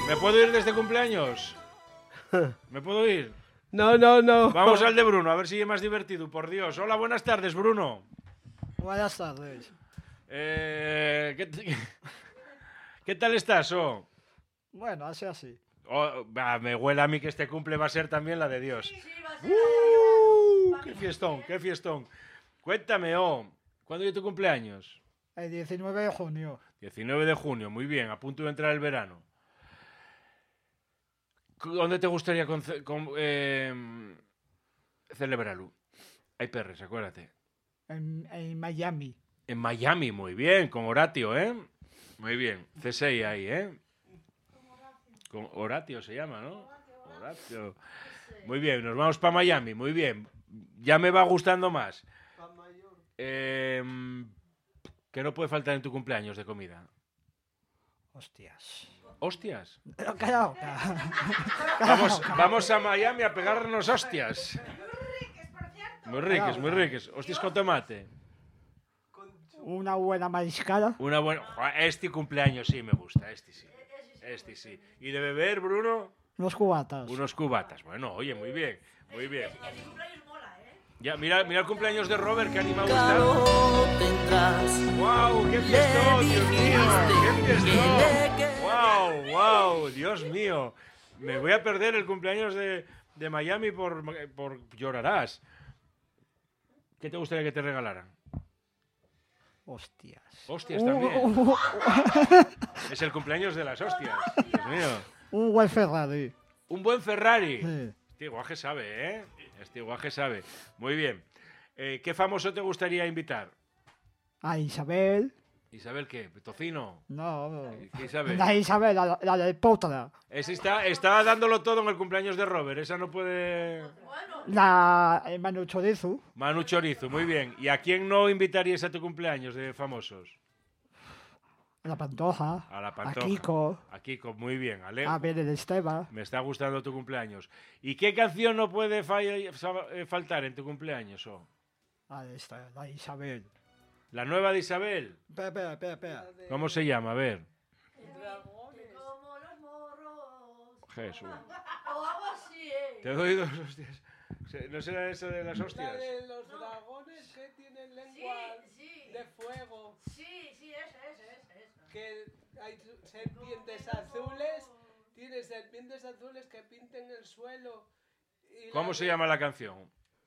¿Me puedo ir de este cumpleaños? ¿Me puedo ir? No, no, no. Vamos al de Bruno, a ver si es más divertido, por Dios. Hola, buenas tardes, Bruno. Buenas tardes. ¿Qué tal estás, Bueno, así. Me huele a mí que este cumple va a ser también la de Dios. Sí, va a ser la de ¡Qué fiestón, qué fiestón! Cuéntame, ¿cuándo es tu cumpleaños? El 19 de junio. 19 de junio, muy bien, a punto de entrar el verano. ¿Dónde te gustaría celebrarlo? Hay perres, acuérdate. En Miami. En Miami, muy bien, con Horatio, ¿eh? Muy bien, C6 ahí, ¿eh? Con Horatio se llama, ¿no? Horatio. Muy bien, nos vamos para Miami, muy bien. Ya me va gustando más. ¿Qué no puede faltar en tu cumpleaños de comida? Hostias. ¿Hostias? Claro. Vamos a Miami a pegarnos hostias. Muy ricas, muy ricas. Hostias con tomate. Una buena mariscada. Una buena... Este cumpleaños sí me gusta, este sí. Este sí. ¿Y de beber, Bruno? Unos cubatas. Unos cubatas. Bueno, oye, muy bien, muy bien. El cumpleaños mola, ¿eh? Ya, mira el cumpleaños de Robert, que animado está. Claro, tendrás. ¡Wow! ¡Qué fiestón, Dios mío! ¡Qué fiestón! ¡Wow! ¡Wow! Dios mío. Me voy a perder el cumpleaños de Miami por llorarás. ¿Qué te gustaría que te regalaran? Hostias. Hostias también. Es el cumpleaños de las hostias. Dios mío. Un buen Ferrari. Un buen Ferrari. Sí. Este guaje sabe, ¿eh? Este guaje sabe. Muy bien. ¿Qué famoso te gustaría invitar? A Isabel. ¿Isabel qué? ¿Tocino? No. ¿Qué Isabel? La Isabel, la del Potra. Ese está dándolo todo en el cumpleaños de Robert. Esa no puede... El Manu Chorizo. Manu Chorizo, muy bien. ¿Y a quién no invitarías a tu cumpleaños de famosos? A la Pantoja. A la Pantoja. A Kiko. A Kiko, muy bien. Ale, A Belén Esteban. me está gustando tu cumpleaños. ¿Y qué canción no puede faltar en tu cumpleaños? La Isabel. ¿La nueva de Isabel? Espera. ¿Cómo se llama? A ver. Como los morros. Jesús. O algo así, ¿eh? Te doy dos hostias. ¿No será esa de las hostias? La de los dragones que tienen lengua Sí. de fuego, Sí, esa. que hay serpientes azules, tiene serpientes azules que pinten el suelo. Y ¿Cómo se llama la canción?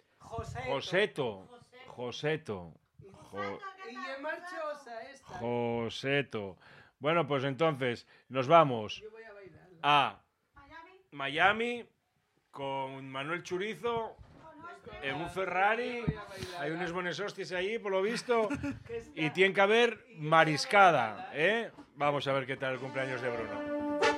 Joseto. Joseto. Y es marchosa esta. Joseto. Bueno, pues entonces nos vamos Yo voy a bailarla. a Miami con Manuel Chorizo en un Ferrari. Hay unos buenos hostias ahí, por lo visto. Y tiene que haber mariscada, ¿eh? Vamos a ver qué tal el cumpleaños de Bruno.